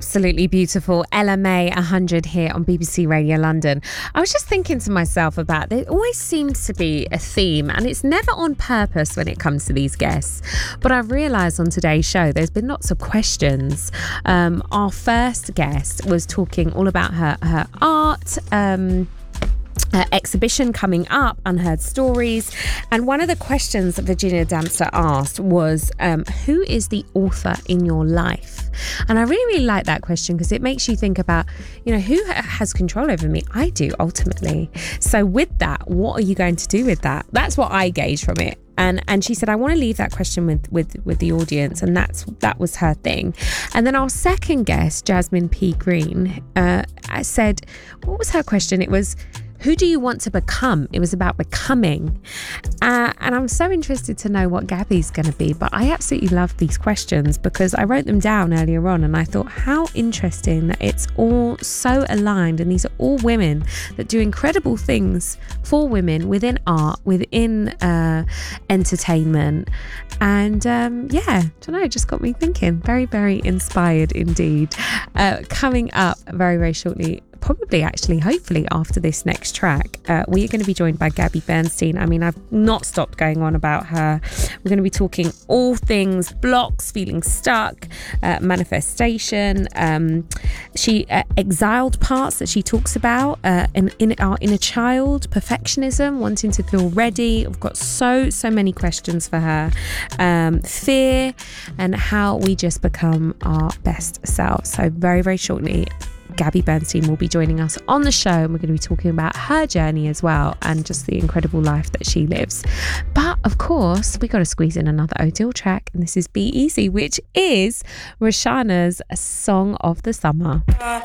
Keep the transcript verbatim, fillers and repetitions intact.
Absolutely beautiful. Ella May, one hundred here on B B C Radio London. I was just thinking to myself about, there always seems to be a theme, and it's never on purpose when it comes to these guests. But I've realised on today's show there's been lots of questions. Um, our first guest was talking all about her, her art, um, Uh, exhibition coming up, Unheard Stories, and one of the questions that Virginia Damster asked was um, who is the author in your life? And I really really like that question because it makes you think about, you know, who ha- has control over me? I do, ultimately. So with that, what are you going to do with that? That's what I gauge from it. And and she said, I want to leave that question with, with, with the audience, and that's that was her thing. And then our second guest, Jasmine P. Green, uh, said, what was her question? It was, who do you want to become? It was about becoming. Uh, and I'm so interested to know what Gabby's going to be. But I absolutely love these questions because I wrote them down earlier on and I thought, how interesting that it's all so aligned. And these are all women that do incredible things for women within art, within uh, entertainment. And um, yeah, I don't know, it just got me thinking. Very, very inspired indeed. Uh, coming up very, very shortly, probably actually hopefully after this next track, uh, we're going to be joined by Gabby Bernstein. I mean, I've not stopped going on about her. We're going to be talking all things blocks, feeling stuck, uh, manifestation, um, she uh, exiled parts that she talks about, uh, in, in our inner child, perfectionism, wanting to feel ready. I've got so so many questions for her, um, fear, and how we just become our best selves. So very very shortly, Gabby Bernstein will be joining us on the show, and we're going to be talking about her journey as well and just the incredible life that she lives. But of course, we got to squeeze in another Odile track, and this is Be Easy, which is Roshana's Song of the Summer. Uh,